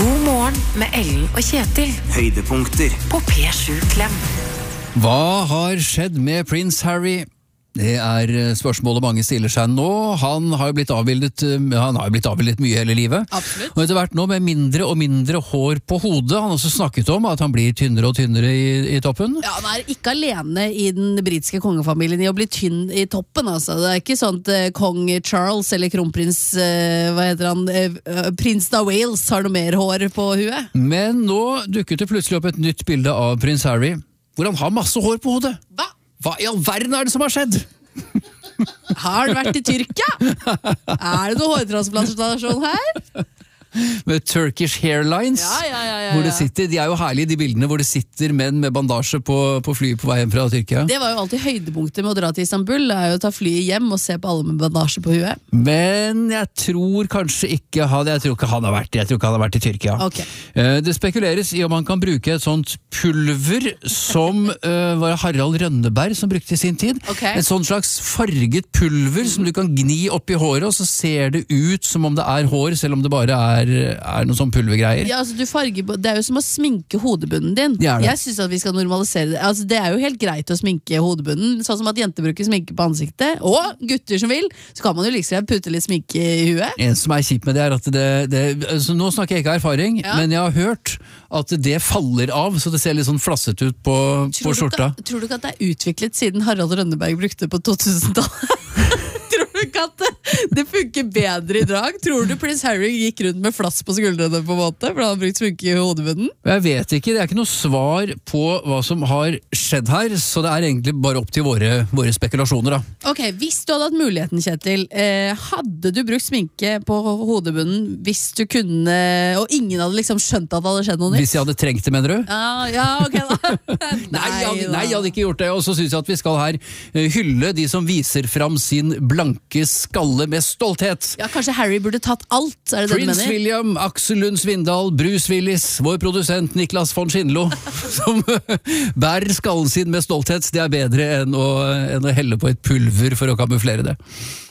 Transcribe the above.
God morgen med Ellen og Kjetil. Høydepunkter På P7 Klem. Hva har skjedd med prins Harry? Det spørsmålet mange stiller seg nå. Han har jo blitt avbildet mye hele livet. Absolutt. Og etter hvert nå med mindre og mindre hår på hodet. Han har også snakket om at han blir tynnere og tynnere i toppen. Ja, han ikke alene i den britiske kongefamilien i å bli tynn i toppen, altså. Det ikke sånn at kong Charles eller kronprins, prins av Wales har noe mer hår på huet. Men nå dukket det plutselig opp et nytt bilde av prins Harry, hvor han har masse hår på hodet. Hva i all verden det som har skjedd? Har du vært i Tyrkia? Det noe hårtransplantasjon her? Med Turkish Hairlines, Ja. hvor det sitter, de jo herlige de bildene hvor det sitter menn med bandasje på fly på vei hjem fra Tyrkia. Det var jo alltid høydepunktet med å dra til Istanbul, det jo å ta flyet hjem og se på alle med bandasje på huet. Men jeg tror kanskje ikke jeg tror ikke han har vært i Tyrkia. Okay. Det spekuleres i om han kan bruke et sånt pulver som var Harald Rønneberg som brukte i sin tid. Okay. Et sånt slags farget pulver som du kan gni opp i håret, og så ser det ut som om det hår, selv om det bare noen sånn pulvergreier. Ja, altså det jo som å sminke hodebunnen din. Jeg synes at vi skal normalisere det. Altså, det jo helt greit å sminke hodebunnen, sånn som at jenter bruker sminke på ansiktet, og gutter som vil, så kan man jo liksom putte litt sminke i huet. En som kjipt med det at altså, nå snakker jeg ikke erfaring, men jeg har hørt at det faller av, så det ser litt sånn flasset ut på skjorta. Tror du ikke at det utviklet siden Harald Rønneberg brukte på 2000-tallet? Tror du ikke at det funker bedre i dag? Tror du prins Harry gikk rundt med flass på skuldrene på en måte, for han har brukt sminke i hodebunnen? Jeg vet ikke, det ikke noe svar på hva som har skjedd her, så det egentlig bare opp til våre spekulasjoner da. Ok, hvis du hadde hatt muligheten, Kjetil, hadde du brukt sminke på hodebunnen hvis du kunne, og ingen hadde liksom skjønt at det hadde skjedd noe nytt? Hvis jeg hadde trengt det, mener du? Ja, ok da. Nei, jeg hadde ikke gjort det, og så synes jeg at vi skal her hylle de som viser fram sin blanke skalle med stolthet. Ja, kanskje Harry burde tatt alt, det det du mener? Prins William, Aksel Lund Svindal, Bruce Willis, vår produsent Niklas von Schindlo, som bærer skallen sin med stolthet. Det bedre enn å helle på et pulver for å kamuflere det.